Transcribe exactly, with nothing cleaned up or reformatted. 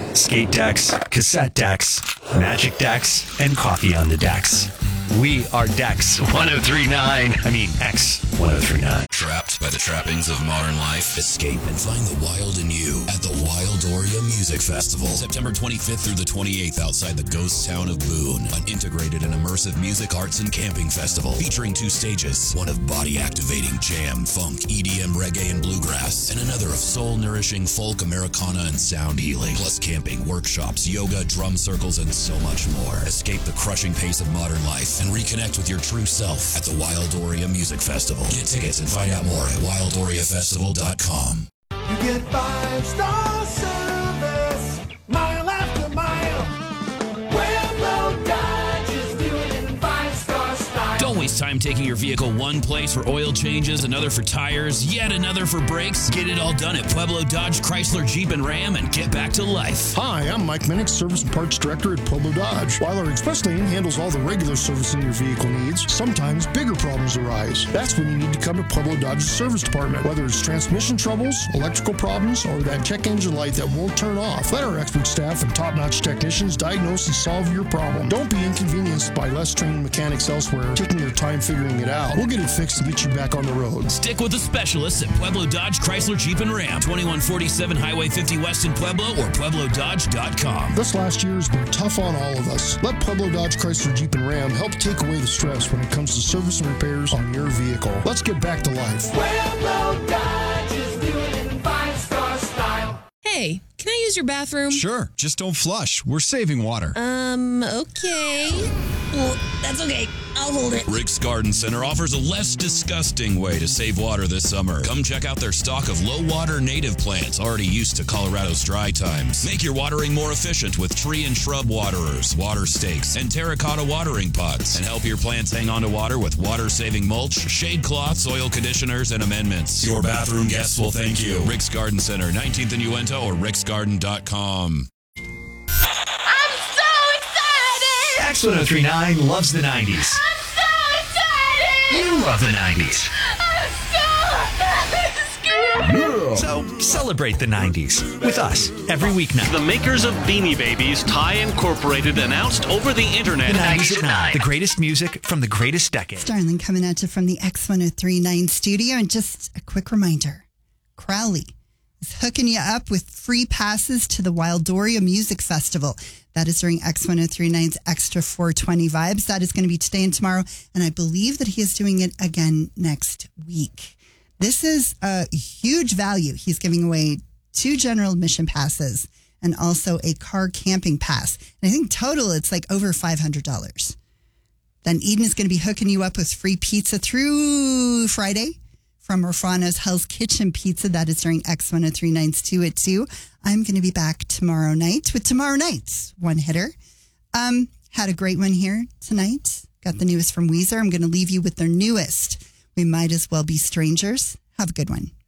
skate decks, cassette decks, magic decks, and coffee on the decks. We are Dex one oh three point nine. I mean, X one oh three point nine. Trapped by the trappings of modern life? Escape and find the wild in you at the Wildoria Music Festival. September twenty-fifth through the twenty-eighth outside the ghost town of Boone. An integrated and immersive music, arts, and camping festival featuring two stages. One of body-activating jam, funk, E D M, reggae, and bluegrass. And another of soul-nourishing folk, Americana, and sound healing. Plus camping, workshops, yoga, drum circles, and so much more. Escape the crushing pace of modern life and reconnect with your true self at the Wildoria Music Festival. Get tickets and find out more at wildoria festival dot com. You get five-star service, mile after mile. Pueblo Dodge is doing it in five-star style. Don't waste time taking your vehicle one place for oil changes, another for tires, yet another for brakes. Get it all done at Pueblo Dodge, Chrysler, Jeep, and Ram and get back to life. Hi, I'm Mike Minnick, Service and Parts Director at Pueblo Dodge. While our express lane handles all the regular servicing your vehicle needs, sometimes bigger problems arise. That's when you need to come to Pueblo Dodge's service department. Whether it's transmission troubles, electrical problems, or that check engine light that won't turn off, let our expert staff and top-notch technicians diagnose and solve your problem. Don't be inconvenienced by less trained mechanics elsewhere taking their time figuring it out. We'll get it fixed and get you back on the road. Stick with the specialists at Pueblo Dodge, Chrysler, Jeep, and Ram. twenty-one forty-seven Highway fifty West in Pueblo or pueblo dodge dot com. This last year has been tough on all of us. Let Pueblo Dodge, Chrysler, Jeep, and Ram help take away the stress when it comes to service and repairs on your vehicle. Let's get back to life. Pueblo Dodge is doing it in five-star style. Hey, can I use your bathroom? Sure, just don't flush. We're saving water. Um, okay. Well, that's okay. I'll hold it. Rick's Garden Center offers a less disgusting way to save water this summer. Come check out their stock of low-water native plants already used to Colorado's dry times. Make your watering more efficient with tree and shrub waterers, water stakes, and terracotta watering pots. And help your plants hang on to water with water-saving mulch, shade cloths, oil conditioners, and amendments. Your bathroom guests will thank you. Rick's Garden Center, nineteenth and Uinta or ricks garden dot com. X one oh three point nine loves the nineties. I'm so excited! You love the nineties. I'm so scared! So celebrate the nineties with us every weeknight. The makers of Beanie Babies, Thai Incorporated, announced over the internet. The nineties at nine. The greatest music from the greatest decade. Starling coming at you from the X one oh three point nine studio. And just a quick reminder, Crowley is hooking you up with free passes to the Wildoria Music Festival. That is during X one oh three point nine's Extra four twenty Vibes. That is going to be today and tomorrow. And I believe that he is doing it again next week. This is a huge value. He's giving away two general admission passes and also a car camping pass. And I think total it's like over five hundred dollars. Then Eden is going to be hooking you up with free pizza through Friday from Rafano's Hell's Kitchen Pizza. That is during X one oh three point nine's two at two. I'm going to be back tomorrow night with tomorrow night's one hitter. Um, had a great one here tonight. Got the newest from Weezer. I'm going to leave you with their newest. We Might As Well Be Strangers. Have a good one.